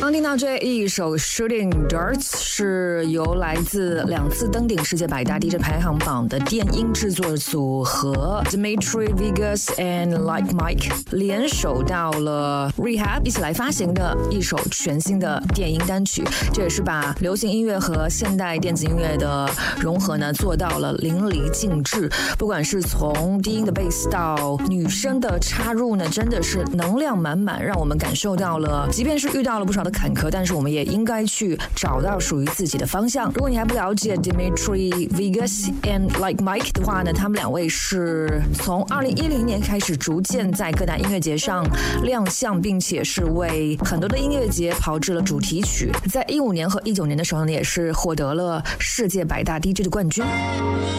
刚听到这一首 Shooting Darts 是由来自2次登顶世界百大 DJ 排行榜的电音制作组合 Dimitri Vegas and Like Mike 联手到了 Rehab 一起来发行的一首全新的电音单曲，这也是把流行音乐和现代电子音乐的融合呢做到了淋漓尽致。不管是从低音的 bass 到女生的插入呢，真的是能量满满，让我们感受到了即便是遇到了不少的坎坷，但是我们也应该去找到属于自己的方向。如果你还不了解 Dimitri Vegas and Like Mike 的话呢，他们2位是从2010年开始逐渐在各大音乐节上亮相，并且是为很多的音乐节炮制了主题曲。在15年和19年的时候呢，也是获得了世界百大 DJ 的冠军。